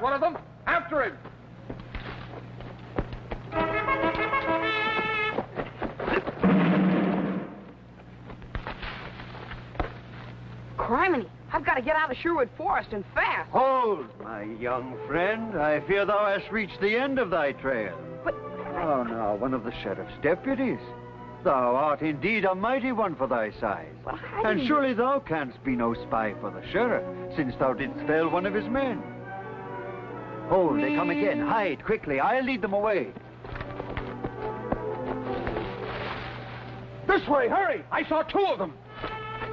one of them. After him. Criminy, I've got to get out of Sherwood Forest and fast. Hold, my young friend. I fear thou hast reached the end of thy trail. But... Oh, no, one of the sheriff's deputies. Thou art indeed a mighty one for thy size. Well, and surely thou canst be no spy for the sheriff, since thou didst fail one of his men. Hold, they come again. Hide, quickly. I'll lead them away. This way, hurry! I saw two of them.